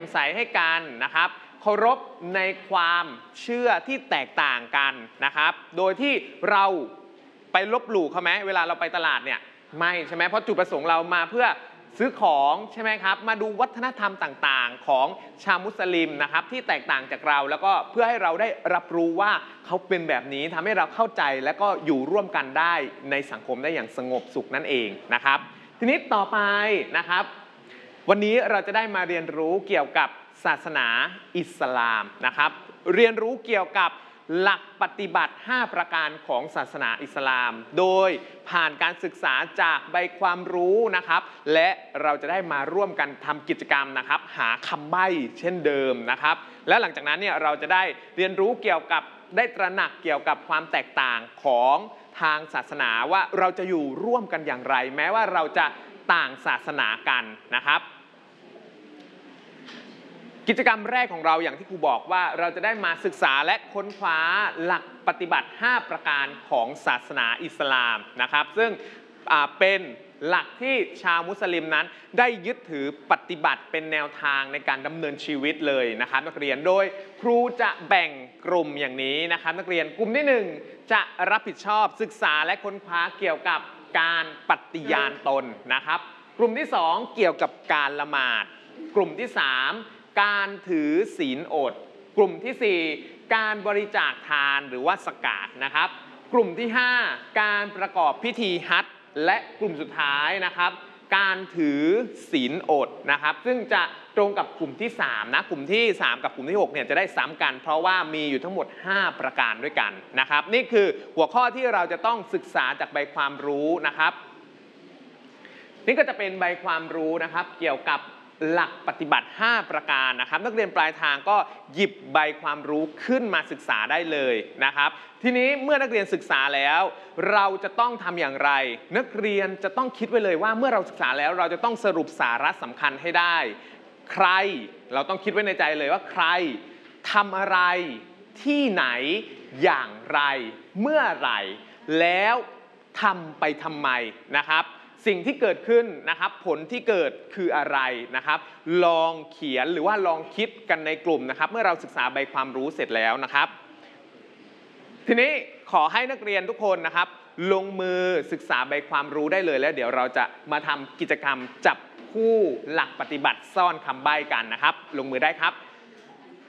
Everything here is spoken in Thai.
ใส่ให้กันนะครับเคารพในความเชื่อที่แตกต่างกันนะครับโดยที่เราไปลบหลู่เขาไหมเวลาเราไปตลาดเนี่ยไม่ใช่ไหมเพราะจุดประสงค์เรามาเพื่อซื้อของใช่ไหมครับมาดูวัฒนธรรมต่างๆของชาวมุสลิมนะครับที่แตกต่างจากเราแล้วก็เพื่อให้เราได้รับรู้ว่าเขาเป็นแบบนี้ทำให้เราเข้าใจและก็อยู่ร่วมกันได้ในสังคมได้อย่างสงบสุขนั่นเองนะครับทีนี้ต่อไปนะครับวันนี้เราจะได้มาเรียนรู้เกี่ยวกับศาสนาอิสลามนะครับเรียนรู้เกี่ยวกับหลักปฏิบัติ5ประการของศาสนาอิสลามโดยผ่านการศึกษาจากใบความรู้นะครับและเราจะได้มาร่วมกันทำกิจกรรมนะครับหาคำใบ้เช่นเดิมนะครับและหลังจากนั้นเนี่ยเราจะได้เรียนรู้เกี่ยวกับได้ตระหนักเกี่ยวกับความแตกต่างของทางศาสนาว่าเราจะอยู่ร่วมกันอย่างไรแม้ว่าเราจะต่างศาสนากันนะครับกิจกรรมแรกของเราอย่างที่ครูบอกว่าเราจะได้มาศึกษาและค้นคว้าหลักปฏิบัติ5ประการของศาสนาอิสลามนะครับซึ่งเป็นหลักที่ชาวมุสลิมนั้นได้ยึดถือปฏิบัติเป็นแนวทางในการดำเนินชีวิตเลยนะครับนักเรียนโดยครูจะแบ่งกลุ่มอย่างนี้นะครับนักเรียนกลุ่มที่1จะรับผิดชอบศึกษาและค้นคว้าเกี่ยวกับการปฏิญาณตนนะครับกลุ่มที่2เกี่ยวกับการละหมาดกลุ่มที่3การถือศีลอดกลุ่มที่4การบริจาคทานหรือว่าสกาดนะครับกลุ่มที่5การประกอบพิธีฮัจญ์และกลุ่มสุดท้ายนะครับการถือศีลอดนะครับซึ่งจะตรงกับกลุ่มที่3นะกลุ่มที่3กับกลุ่มที่6เนี่ยจะได้ซ้ำกันเพราะว่ามีอยู่ทั้งหมด5ประการด้วยกันนะครับนี่คือหัวข้อที่เราจะต้องศึกษาจากใบความรู้นะครับนี่ก็จะเป็นใบความรู้นะครับเกี่ยวกับหลักปฏิบัติ5ประการนะครับนักเรียนปลายทางก็หยิบใบความรู้ขึ้นมาศึกษาได้เลยนะครับทีนี้เมื่อนักเรียนศึกษาแล้วเราจะต้องทำอย่างไรนักเรียนจะต้องคิดไว้เลยว่าเมื่อเราศึกษาแล้วเราจะต้องสรุปสาระสำคัญให้ได้ใครเราต้องคิดไว้ในใจเลยว่าใครทำอะไรที่ไหนอย่างไรเมื่อไหร่แล้วทำไปทำไมนะครับสิ่งที่เกิดขึ้นนะครับผลที่เกิดคืออะไรนะครับลองเขียนหรือว่าลองคิดกันในกลุ่มนะครับเมื่อเราศึกษาใบความรู้เสร็จแล้วนะครับทีนี้ขอให้นักเรียนทุกคนนะครับลงมือศึกษาใบความรู้ได้เลยแล้วเดี๋ยวเราจะมาทำกิจกรรมจับคู่หลักปฏิบัติซ่อนคำใบ้กันนะครับลงมือได้ครับ